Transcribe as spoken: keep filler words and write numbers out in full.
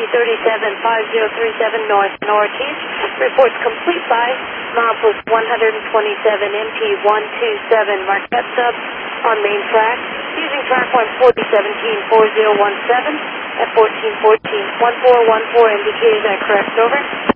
thirty-seven five zero three seven north northeast. Reports complete by milepost one twenty-seven M T one two seven Marquette sub on main track using track one forty seventeen four zero one seven at fourteen fourteen one four one four indicated that correct. Over.